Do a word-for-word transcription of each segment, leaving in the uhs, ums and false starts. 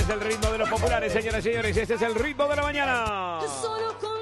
es el ritmo de los populares, señoras y señores. Este es el ritmo de la mañana. Solo contigo.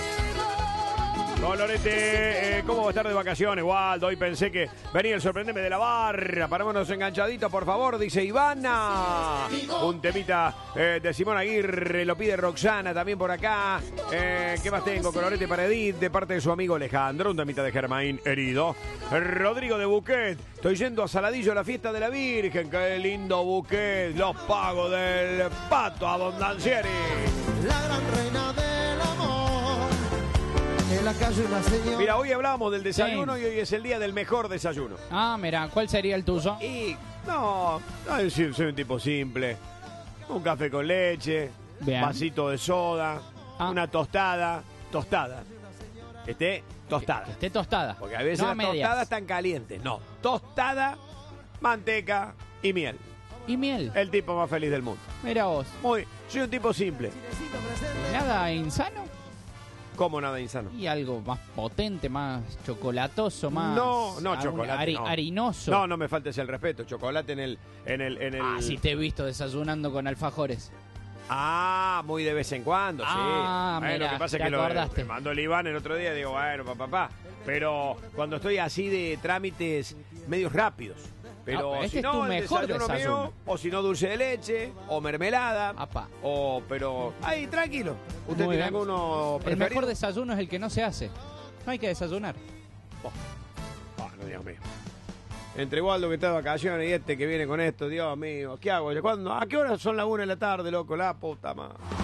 Colorete, eh, ¿cómo va a estar de vacaciones, Waldo? Hoy pensé que venía el sorprendeme de la barra. Parámonos enganchaditos, por favor, dice Ivana. Un temita eh, de Simón Aguirre, lo pide Roxana también por acá. Eh, ¿Qué más tengo? Colorete para Edith, de parte de su amigo Alejandro. Un temita de Germain Herido. Rodrigo de Buquet. Estoy yendo a Saladillo a la fiesta de la Virgen. Qué lindo Buquet. Los pagos del Pato Abondancieri. La gran reina del amor. En la calle una señora. Mira, hoy hablábamos del desayuno Sí. y hoy es el día del mejor desayuno. Ah, mira, ¿cuál sería el tuyo? Y no, no soy, soy un tipo simple. Un café con leche, Bien. vasito de soda, Ah. una tostada, tostada. Que esté tostada. Que esté tostada. Porque a veces No a las medias. tostadas están calientes. No, tostada, manteca y miel. Y miel. El tipo más feliz del mundo. Mira vos. Muy, soy un tipo simple. Nada insano. Como nada insano. Y algo más potente, más chocolatoso, más. No, no, algún chocolate, hari- no. Harinoso. No, no me faltes el respeto. Chocolate en el, en el, en el. Ah, sí te he visto desayunando con alfajores. Ah, muy de vez en cuando, Ah, sí. Bueno, mira, lo que pasa es te que lo, acordaste. me mandó el Iván el otro día y digo, bueno, papá, papá. Pero cuando estoy así de trámites medios rápidos. Pero Ah, este si es no, tu el mejor desayuno desayuno. mío, o si no, dulce de leche, o mermelada. Apá. O, pero, ahí, tranquilo. ¿Usted Muy tiene bien. alguno El preferido? mejor desayuno es el que no se hace. No hay que desayunar. Ah, no, Dios mío. Entre Waldo que está de vacaciones y este que viene con esto, Dios mío, ¿qué hago? ¿Cuándo? ¿A qué hora son las una de la tarde, loco? La puta madre.